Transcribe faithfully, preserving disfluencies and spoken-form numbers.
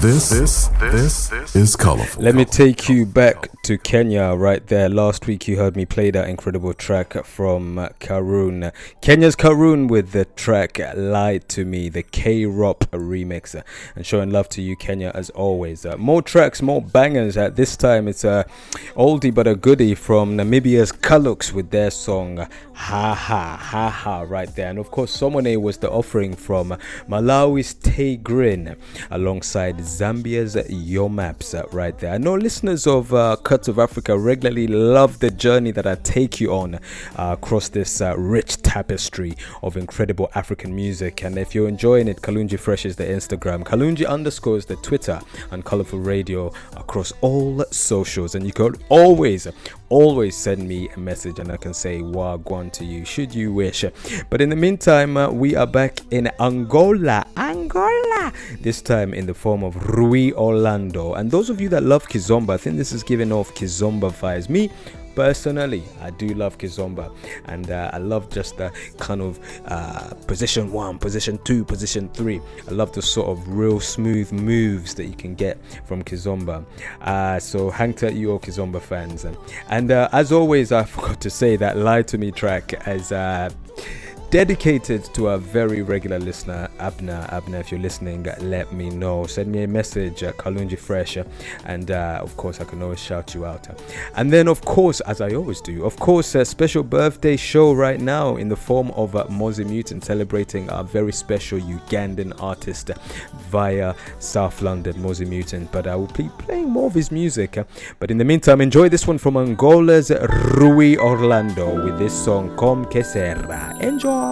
This, this, this, this is colorful. Let me take you back to Kenya right there. Last week you heard me play that incredible track from uh, Karun. Kenya's Karun with the track Lied to Me, the K-Rock remix. Uh, and showing love to you, Kenya, as always. Uh, more tracks, more bangers. At this time it's a oldie but a goodie from Namibia's Kalux with their song Ha Ha Ha Ha right there. And of course Somone was the offering from Malawi's Tegrin alongside Zambia's Yomaps uh, right there. I know listeners of uh, Cuts of Africa regularly love the journey that I take you on uh, across this uh, rich tapestry of incredible African music. And if you're enjoying it, Kalunji Fresh is the Instagram, Kalunji underscores the Twitter, and Colorful Radio across all socials. And you can always always send me a message and I can say wagwan to you should you wish. But in the meantime, uh, we are back in Angola Angola this time in the form of Rui Orlando. And those of you that love Kizomba, I think this is giving off Kizomba vibes. Me personally, I do love Kizomba, and uh, I love just the kind of uh, position one, position two, position three. I love the sort of real smooth moves that you can get from Kizomba. Uh, so hang tight, you all Kizomba fans. And, and uh, as always, I forgot to say that Lie to Me track is uh, dedicated to a very regular listener, Abner. Abner, if you're listening, let me know. Send me a message, uh, Kalunji Fresh, uh, and uh, of course I can always shout you out. And then of course, as I always do, of course, a special birthday show right now in the form of uh, Mozi Mutant, celebrating our very special Ugandan artist uh, via South London, Mozi Mutant. But I will be playing more of his music. Uh, but in the meantime, enjoy this one from Angola's Rui Orlando with this song Com Que Serra. Enjoy.